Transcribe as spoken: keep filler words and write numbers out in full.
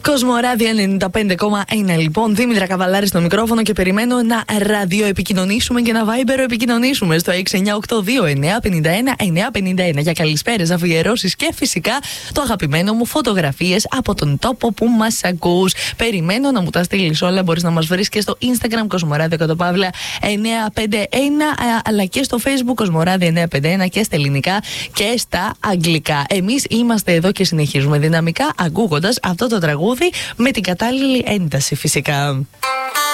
Κοσμοράδιο ενενήντα πέντε κόμμα ένα λοιπόν. Δήμητρα Καβαλάρη στο μικρόφωνο και περιμένω να ραδιοεπικοινωνήσουμε και να Viber επικοινωνήσουμε στο έξι εννιά οκτώ δύο εννιά πέντε ένα εννιά πέντε ένα για καλησπέρες, αφιερώσεις και φυσικά το αγαπημένο μου φωτογραφίες από τον τόπο που μας ακούς. Περιμένω να μου τα στείλεις όλα. Μπορείς να μας βρεις και στο Instagram Κοσμοράδιο Κοτοπαύλα εννιά πέντε ένα, αλλά και στο Facebook Κοσμοράδιο εννιά πέντε ένα και στα ελληνικά και στα αγγλικά. Εμείς είμαστε εδώ και συνεχίζουμε δυναμικά ακούγοντας αυτό το τραγούδι με την κατάλληλη ένταση φυσικά.